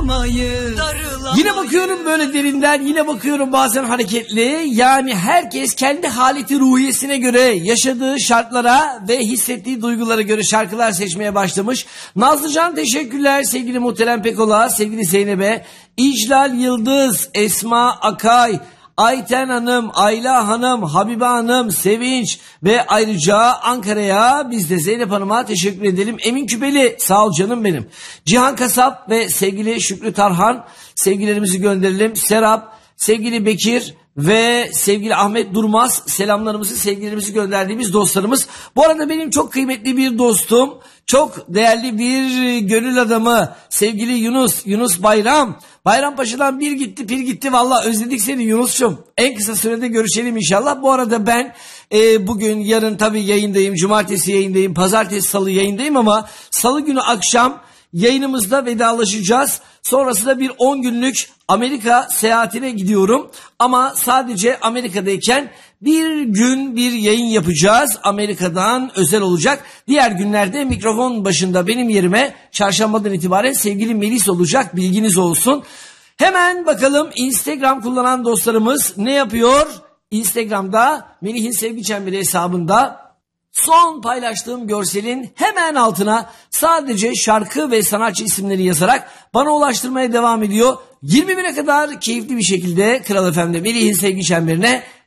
darılamayız. Yine bakıyorum böyle derinden, yine bakıyorum bazen hareketli. Yani herkes kendi haleti ruhiyesine göre, yaşadığı şartlara ve hissettiği duygulara göre şarkılar seçmeye başlamış. Nazlıcan teşekkürler, sevgili Muhterem Pekola, sevgili Zeynep'e, İclal Yıldız, Esma Akay, Ayten Hanım, Ayla Hanım, Habibe Hanım, Sevinç ve ayrıca Ankara'ya biz de Zeynep Hanım'a teşekkür edelim. Emin Küpeli, sağ ol canım benim. Cihan Kasap ve sevgili Şükrü Tarhan, sevgilerimizi gönderelim. Serap, sevgili Bekir ve sevgili Ahmet Durmaz, selamlarımızı, sevgilerimizi gönderdiğimiz dostlarımız. Bu arada benim çok kıymetli bir dostum, çok değerli bir gönül adamı, sevgili Yunus Bayram. Bayrampaşa'dan bir gitti pir gitti, valla özledik seni Yunus'cum. En kısa sürede görüşelim inşallah. Bu arada ben bugün, yarın tabii yayındayım, cumartesi yayındayım, pazartesi, salı yayındayım ama salı günü akşam yayınımızda vedalaşacağız. Sonrasında bir 10 günlük Amerika seyahatine gidiyorum. Ama sadece Amerika'dayken bir gün bir yayın yapacağız. Amerika'dan özel olacak. Diğer günlerde mikrofon başında benim yerime çarşambadan itibaren sevgili Melis olacak. Bilginiz olsun. Hemen bakalım Instagram kullanan dostlarımız ne yapıyor? Instagram'da Melih'in Sevgi Çemberi hesabında son paylaştığım görselin hemen altına sadece şarkı ve sanatçı isimleri yazarak bana ulaştırmaya devam ediyor. 21'e kadar keyifli bir şekilde Kral FM'de Melih'in Sevgi Çemberi'ne